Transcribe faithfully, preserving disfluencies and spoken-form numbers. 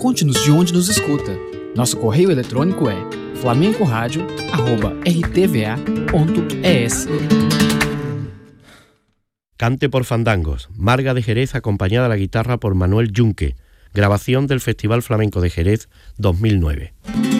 conte-nos de onde nos escuta. Nosso correio eletrônico é flamencoradio arroba r t v a ponto e s. Cante por fandangos, Marga de Jerez acompañada a la guitarra por Manuel Yunque, grabación del Festival Flamenco de Jerez dos mil nueve.